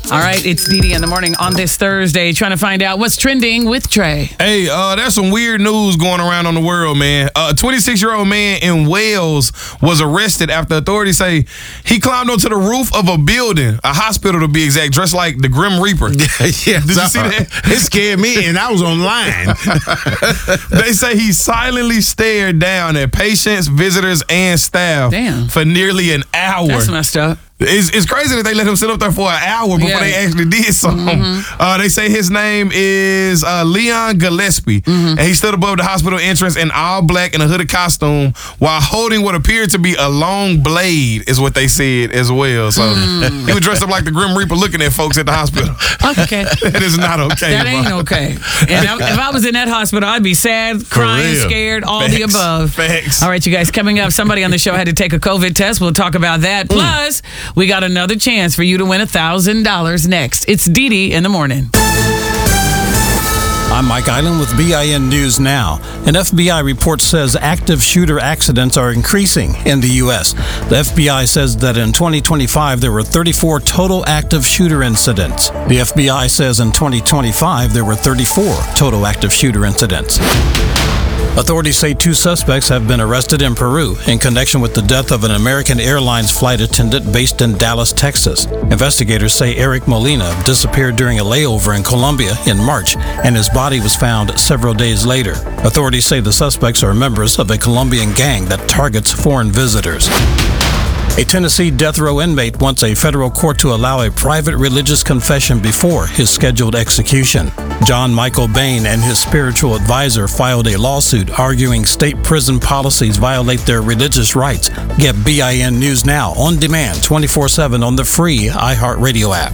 All right, it's Dee in the morning on this Thursday, trying to find out what's trending with Trey. Hey, there's some weird news going around on the world, man. A 26-year-old man in Wales was arrested after authorities say he climbed onto the roof of a building, a hospital to be exact, dressed like the Grim Reaper. Yeah, Did you see that? It scared me, and I was online. They say he silently stared down at patients, visitors, and staff for nearly an hour. That's messed up. It's crazy that they let him sit up there for an hour before they actually did something. They say his name is Leon Gillespie, and he stood above the hospital entrance in all black in a hooded costume while holding what appeared to be a long blade, is what they said as well. So he was dressed up like the Grim Reaper looking at folks at the hospital. Okay. That is not okay. That ain't okay. And if I was in that hospital, I'd be sad, crying, scared, all the above. Facts. All right, you guys, coming up, somebody on the show had to take a COVID test. We'll talk about that. Plus, we got another chance for you to win $1,000 next. It's Dee in the morning. I'm Mike Island with BIN News Now. An FBI report says active shooter accidents are increasing in the U.S. The FBI says that in 2025 there were 34 total active shooter incidents. The FBI says in 2025 there were 34 total active shooter incidents. Authorities say 2 suspects have been arrested in Peru in connection with the death of an American Airlines flight attendant based in Dallas, Texas. Investigators say Eric Molina disappeared during a layover in Colombia in March, and his body was found several days later. Authorities say the suspects are members of a Colombian gang that targets foreign visitors. A Tennessee death row inmate wants a federal court to allow a private religious confession before his scheduled execution. John Michael Bain and his spiritual advisor filed a lawsuit arguing state prison policies violate their religious rights. Get BIN News Now on demand 24/7 on the free iHeartRadio app.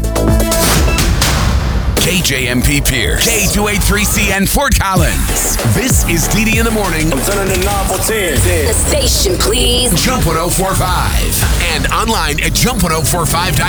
KJMP Pierce, K283CN Fort Collins. This is Dee in the morning. I'm turning the knob for 10. The station, please. Jump 1045 and online at jump1045.com.